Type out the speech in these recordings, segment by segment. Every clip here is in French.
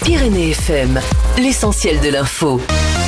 Pyrénées FM, l'essentiel de l'info.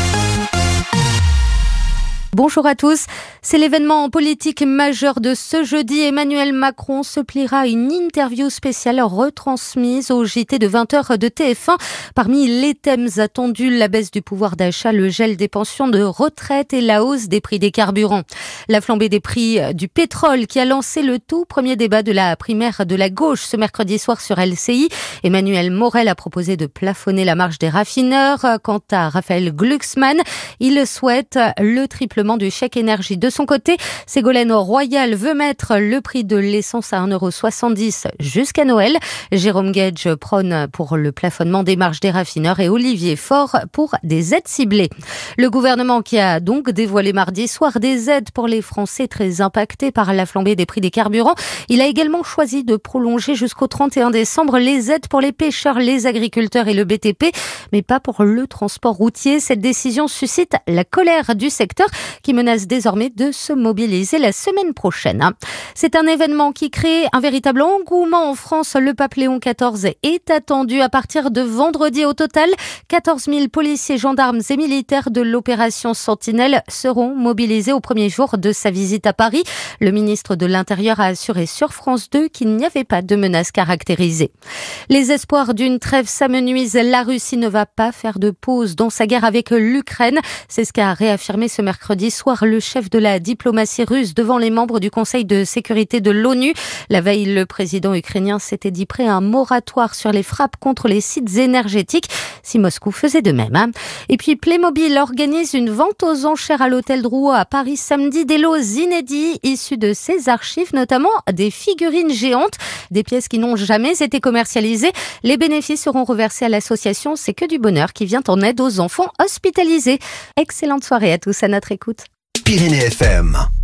Bonjour à tous. C'est l'événement politique majeur de ce jeudi. Emmanuel Macron se pliera à une interview spéciale retransmise au JT de 20h de TF1. Parmi les thèmes attendus, la baisse du pouvoir d'achat, le gel des pensions de retraite et la hausse des prix des carburants. La flambée des prix du pétrole qui a lancé le tout premier débat de la primaire de la gauche ce mercredi soir sur LCI. Emmanuel Morel a proposé de plafonner la marge des raffineurs. Quant à Raphaël Glucksmann, il souhaite le triplement du chèque énergie. De son côté, Ségolène Royal veut mettre le prix de l'essence à 1,70 € jusqu'à Noël. Jérôme Guedj prône pour le plafonnement des marges des raffineurs et Olivier Faure pour des aides ciblées. Le gouvernement qui a donc dévoilé mardi soir des aides pour les Français très impactés par la flambée des prix des carburants. Il a également choisi de prolonger jusqu'au 31 décembre les aides pour les pêcheurs, les agriculteurs et le BTP, mais pas pour le transport routier. Cette décision suscite la colère du secteur qui menace désormais de se mobiliser la semaine prochaine. C'est un événement qui crée un véritable engouement en France. Le pape Léon XIV est attendu à partir de vendredi. Au total, 14 000 policiers, gendarmes et militaires de l'opération Sentinelle seront mobilisés au premier jour de sa visite à Paris. Le ministre de l'Intérieur a assuré sur France 2 qu'il n'y avait pas de menace caractérisée. Les espoirs d'une trêve s'amenuisent. La Russie ne va pas faire de pause dans sa guerre avec l'Ukraine. C'est ce qu'a réaffirmé ce mercredi soir le chef de la diplomatie russe devant les membres du Conseil de sécurité de l'ONU. La veille, le président ukrainien s'était dit prêt à un moratoire sur les frappes contre les sites énergétiques si Moscou faisait de même. Et puis Playmobil organise une vente aux enchères à l'hôtel Drouot à Paris samedi. Des lots inédits issus de ses archives, notamment des figurines géantes, des pièces qui n'ont jamais été commercialisées. Les bénéfices seront reversés à l'association C'est que du bonheur qui vient en aide aux enfants hospitalisés. Excellente soirée à tous à notre écoute. Pyrénées FM.